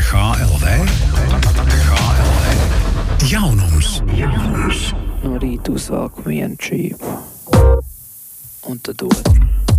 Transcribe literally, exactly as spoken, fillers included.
H L V. H L V. Jaunums. Jaunums. No rīta uzvelku vienu čīpu. Un tad otru.